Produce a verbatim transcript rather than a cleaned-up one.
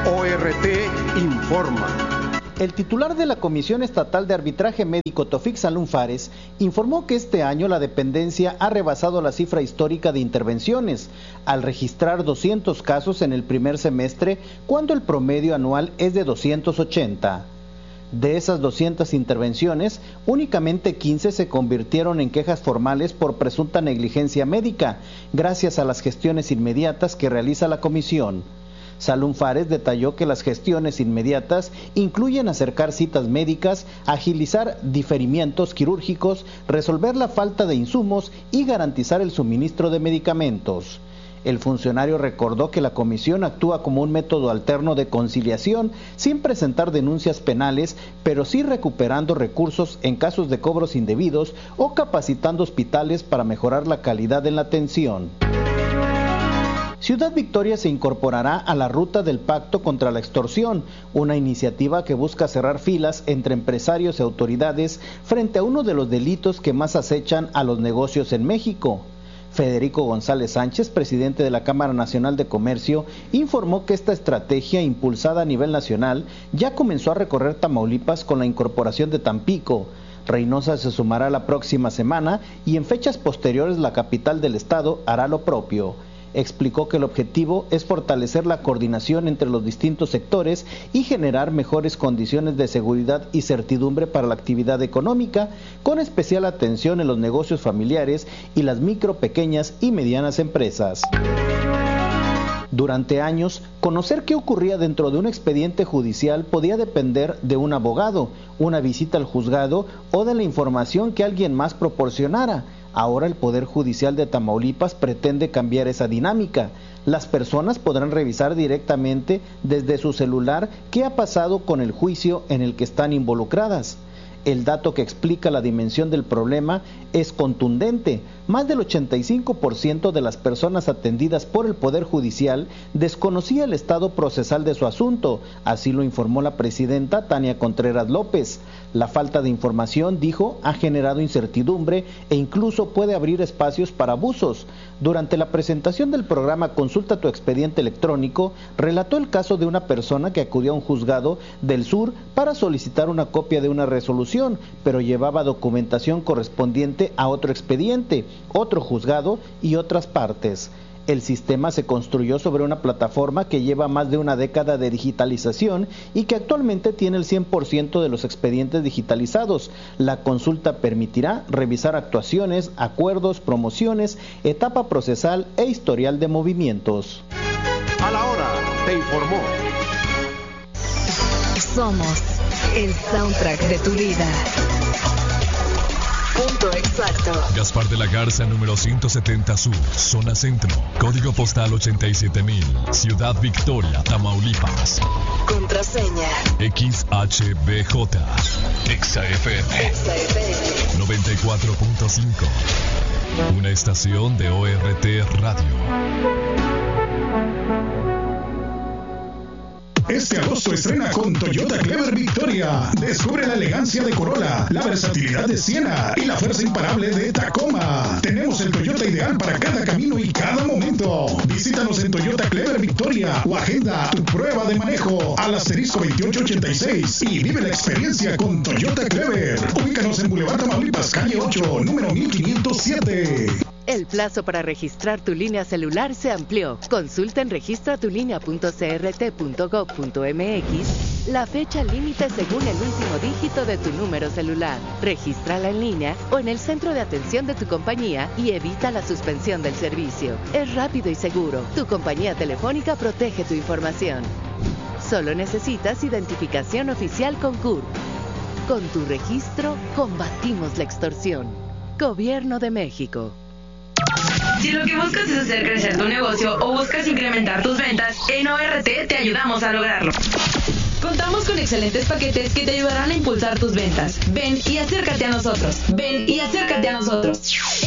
O R T informa. El titular de la Comisión Estatal de Arbitraje Médico, Tofik Salum Fares, informó que este año la dependencia ha rebasado la cifra histórica de intervenciones, al registrar doscientos casos en el primer semestre, cuando el promedio anual es de doscientos ochenta. De esas doscientas intervenciones, únicamente quince se convirtieron en quejas formales por presunta negligencia médica, gracias a las gestiones inmediatas que realiza la comisión. Salum Fares detalló que las gestiones inmediatas incluyen acercar citas médicas, agilizar diferimientos quirúrgicos, resolver la falta de insumos y garantizar el suministro de medicamentos. El funcionario recordó que la comisión actúa como un método alterno de conciliación sin presentar denuncias penales, pero sí recuperando recursos en casos de cobros indebidos o capacitando hospitales para mejorar la calidad en la atención. Ciudad Victoria se incorporará a la Ruta del Pacto contra la Extorsión, una iniciativa que busca cerrar filas entre empresarios y autoridades frente a uno de los delitos que más acechan a los negocios en México. Federico González Sánchez, presidente de la Cámara Nacional de Comercio, informó que esta estrategia impulsada a nivel nacional ya comenzó a recorrer Tamaulipas con la incorporación de Tampico. Reynosa se sumará la próxima semana y en fechas posteriores la capital del estado hará lo propio. Explicó que el objetivo es fortalecer la coordinación entre los distintos sectores y generar mejores condiciones de seguridad y certidumbre para la actividad económica, con especial atención en los negocios familiares y las micro, pequeñas y medianas empresas. Durante años, conocer qué ocurría dentro de un expediente judicial podía depender de un abogado, una visita al juzgado o de la información que alguien más proporcionara. Ahora el Poder Judicial de Tamaulipas pretende cambiar esa dinámica. Las personas podrán revisar directamente desde su celular qué ha pasado con el juicio en el que están involucradas. El dato que explica la dimensión del problema es contundente. Más del ochenta y cinco por ciento de las personas atendidas por el Poder Judicial desconocía el estado procesal de su asunto, así lo informó la presidenta Tania Contreras López. La falta de información, dijo, ha generado incertidumbre e incluso puede abrir espacios para abusos. Durante la presentación del programa Consulta tu expediente electrónico, relató el caso de una persona que acudió a un juzgado del sur para solicitar una copia de una resolución, pero llevaba documentación correspondiente a otro expediente, otro juzgado y otras partes. El sistema se construyó sobre una plataforma que lleva más de una década de digitalización y que actualmente tiene el cien por ciento de los expedientes digitalizados. La consulta permitirá revisar actuaciones, acuerdos, promociones, etapa procesal e historial de movimientos. A la hora, te informó. Somos el soundtrack de tu vida. Punto exacto. Gaspar de la Garza, número ciento setenta Sur, zona centro, código postal ochenta y siete mil, Ciudad Victoria, Tamaulipas. Contraseña X H B J, Exa F M, Exa F M noventa y cuatro punto cinco, una estación de O R T Radio. Este agosto estrena con Toyota Clever Victoria. Descubre la elegancia de Corolla, la versatilidad de Siena y la fuerza imparable de Tacoma. Tenemos el Toyota ideal para cada camino y cada momento. Visítanos en Toyota Clever Victoria o agenda tu prueba de manejo al asterisco veintiocho ochenta y seis y vive la experiencia con Toyota Clever. Ubícanos en Boulevard Tamaulipas, calle ocho, número mil quinientos siete. El plazo para registrar tu línea celular se amplió. Consulta en registra tu línea punto c r t punto gov punto m x la fecha límite según el último dígito de tu número celular. Regístrala en línea o en el centro de atención de tu compañía y evita la suspensión del servicio. Es rápido y seguro. Tu compañía telefónica protege tu información. Solo necesitas identificación oficial con C U R P. Con tu registro, combatimos la extorsión. Gobierno de México. Si lo que buscas es hacer crecer tu negocio o buscas incrementar tus ventas, en O R T te ayudamos a lograrlo. Contamos con excelentes paquetes que te ayudarán a impulsar tus ventas. Ven y acércate a nosotros. Ven y acércate a nosotros.